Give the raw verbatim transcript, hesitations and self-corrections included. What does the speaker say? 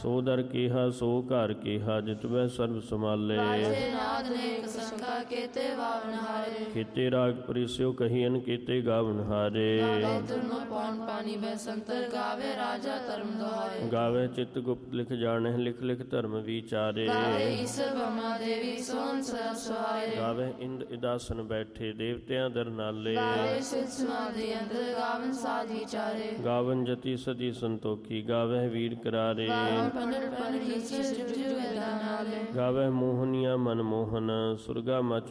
ਸੋ ਦਰ ਕੀਹਾ ਸੋ ਘਰ ਕੀਹਾ ਜਿਤ ਬੈ ਸਰਬ ਸਮਾਲੇ। ਬਾਜੇ ਨਾਦ ਨੇਕ ਸੰਗਾ ਕੀਤੇ ਵਾਵਨ ਹਾਰੇ। ਕੀਤੇ ਰਾਗ ਪਰਿਸਿਓ ਕਹੀਨ ਕੀਤੇ ਗਾਵਨ ਹਾਰੇ। ਗਾਵੇ ਤੁਰਨੋ ਪੌਣ ਪਾਣੀ ਬੈ ਸੰਤਰ ਗਾਵੇ ਰਾਜਾ ਧਰਮ ਦੁਹਾਏ। ਗਾਵੇ ਚਿਤ ਗੁਪਤ ਲਿਖ ਜਾਣੇ ਲਿਖ ਲਿਖ ਧਰਮ ਵਿਚਾਰੇ। ਗਾਵੇ ਈਸਰ ਬ੍ਰਹਮਾ ਦੇਵੀ ਸੋਹਣ ਸਰਬ ਸਵਾਰੇ। ਗਾਵੇ ਇੰਦ ਇਦਾਸਨ ਬੈਠੇ ਦੇਵਤਿਆਂ ਦਰ ਨਾਲੇ। ਗਾਵੇ ਸਿਧ ਸਮਾਧੀ ਅੰਦਰ ਗਾਵਨ ਸਾਧ ਵਿਚਾਰੇ। ਗਾਵਨ ਜਤੀ ਸਦੀ ਸੰਤੋਖੀ ਗਾਵੇ ਵੀਰ ਕਰਾਰੇ। ਗਾਵਨ ਪੰਡਤ ਪੰਡਤ ਈਸਰ ਜੁਗ ਜੁਗ ਵੇਦਾਂ ਨਾਲੇ। ਗਾਵੇ ਮੋਹਨੀਆ ਮਨ ਮੋਹਨ ਸੁਰਗਾ ਮਚ